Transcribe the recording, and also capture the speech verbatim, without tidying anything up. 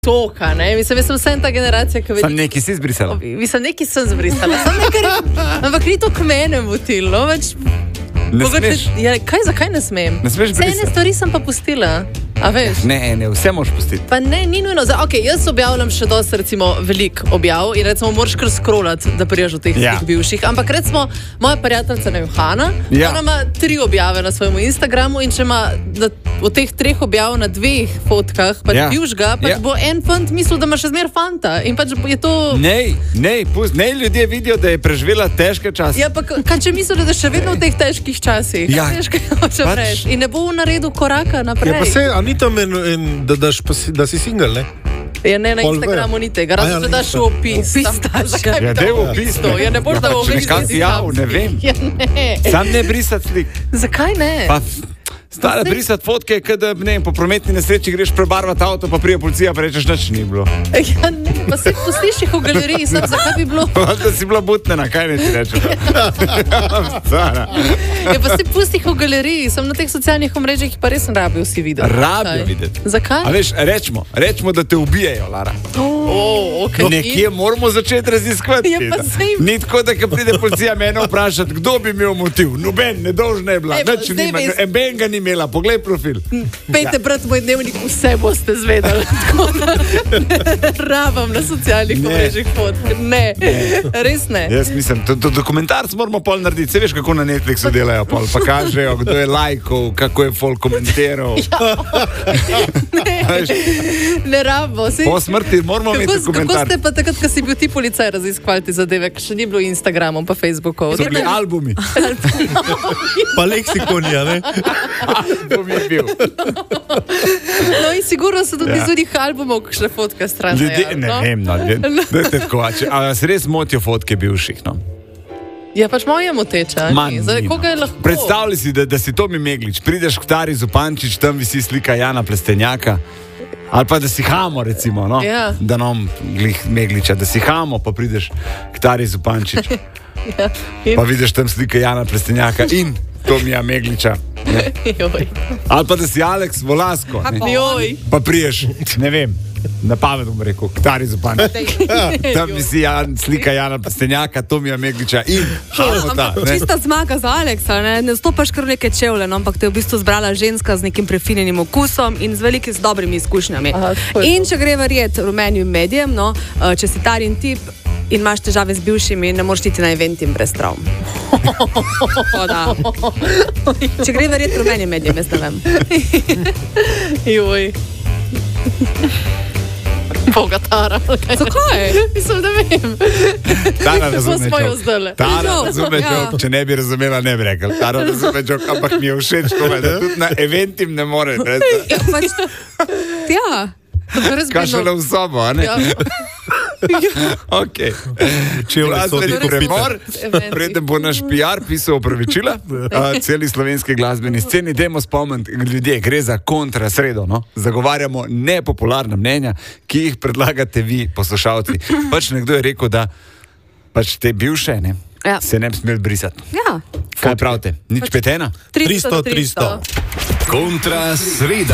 toka, ne? Mislim, jaz sem vsem ta generacija, ki... Sam neki si zbrisala. Mislim, neki sem zbrisala. Sam nekaj, ampak ni to k mene motilo, več... Ne smeš? Ja, kaj, zakaj ne smem? Ne smeš brisati? Vse ene stvari sem pa pustila. A veš? Ne, ne, vse moraš pustiti. Pa ne, ni nujno. Za, ok, jaz objavljam še dosti, recimo, velik objav in recimo moraš kar scrollati, da priješ od teh Ja. bivših. Ampak recimo, moja prijateljica, ne vem, Hana, Ja. ona ima tri objave na svojem Instagramu in če ima na, od teh treh objav na dveh fotkah, pač Ja. bivšga, pač Ja. bo en fant mislil, da ima še zmer fanta. In pač je to... Nej, nej, pust, nej, ljudje vidijo, da je preživela težke čase. Ja, pa kaj če mislijo, da je še vedno v teh težkih časih? Ja. Veš, kaj hočem Pač- reči? In ne bo naredil koraka naprej. Ja, pa se, a ni tam en, en da, daš, pa si, da si single, ne? Ja, ne, na Pol Instagramu vejo. ni tega. A ja, Razen, če na daš v Insta- opis. Opis Tam- daš. zakaj bi Ja, to daj v v opis, to? Ja, ne boš Ja, da v pa če opis. nekaj da si jav, sam ne slik. vem. Ja, ne. Sam ne brisati slik. Zakaj ne? Pa, stara brisati fotke, kada, ne vem, po prometni nesreči greš prebarvati avto, pa prije policija, pa rečeš, nič ni bilo. Ja, ne, pa se pustiš jih v galeriji, sam zakaj bi bilo? Da si bila butnena, kaj ne ti rečem. Stara. Ja, pa se pusti jih v galeriji, sem na teh socialnih omrežjih, pa res ne rabijo vsi videti. Rabijo Zakaj? videti. Zakaj? A veš, rečemo, rečemo, da te ubijajo, Lara. Oh, okay. Nekje moramo začeti raziskovati. Ja, pa sej- Ni tako, da ko pride policija mene vprašati, kdo bi imel motiv. Noben, nedolžna je bila, Ej, pa nič zdaj nima, veš- noben ga ni imela, poglej profil. Pejte brat moj dnevnik, vse boste zvedeli. Tako da ne rabam na socialnih Ne. omrežjih fotk. Ne, res ne. Jaz mislim, to, to dokumentarc moramo pol narediti. Se veš, kako na Netflixu delajo pol, pa kažejo, kdo je lajkov, kako je folk komentiral. Veš, Ne rabimo. Sej- po smrti moramo imeti Kako, kako dokumentarc. ste pa takrat, ko si bil ti policaj raziskovali te zadeve, ko še ni bilo Instagramov pa Facebookov? So bili albumi. Pa leksikonija, ne? Album je bil. No in sigurno so tudi Ja. iz unih albumov kakšne fotke stran. Ljudje, ne vem, no, ljudje, dajte tako, a če- a vas res motijo fotke bivših, no? Ja, pač moje moteče. Manj Zdaj, ni, koga je no. lahko? Predstavljaj si, da, da si Tomi Meglič, prideš k Tari Zupančič, tam visi slika Jana Plestenjaka. Ali pa da si Hamo, recimo, no? Ja. Da nam glih Megliča, da si Hamo, pa prideš k Tari Zupančič. Ja. In, Pa vidiš tam slike Jana Plestenjaka in Tomija Megliča. Ne? joj, Ali pa da si Aleks Volasko. Ne? joj. Pa priješ, ne vem, na pamet bom rekel, k Tari Zupančič. Tam visi Jan, slika Jana Plestenjaka, Tomija Megliča in Hamo ta. Ampak Ne? čista zmaga za Aleksa, ne, ne stopaš kar v neke čevlje, no, ampak te je v bistvu zbrala ženska z nekim prefinjenim okusom in z veliki, z dobrimi izkušnjami. Aha, tako je In to. če gre verjeti rumenim medijem, no, eh, če si tarin tip in imaš težave z bivšimi, ne moreš iti na event in brez travm. Tako da, če gre verjeti rumenim medijem, jaz ne vem. Joj. Boga Tara. Zakaj? Mislim, da vem. Tara Kako razume smo jo jok. zdajle? Tara Jok, razume ja. jok. Če ne bi razumela, ne bi rekel. Tara razume jok, ampak mi je všeč, komaj, da tudi na eventim ne more. Ne? Ja, pač, ja. Kaj šele v sobo, a ne? Ja. Okay. Čevlje so Glasbeni ti premor, Eventi. preden bo naš P R pisal opravičila a, celi slovenski glasbeni sceni, dajmo spomniti, ljudje, gre za kontrasredo, no? Zagovarjamo nepopularna mnenja, ki jih predlagate vi, poslušalci. Pač nekdo je rekel, da pač te bivše, ne, Ja. se ne bi smeli brisati. Ja. Kaj pravite? Nič petena? tristo, tristo. Kontra sreda.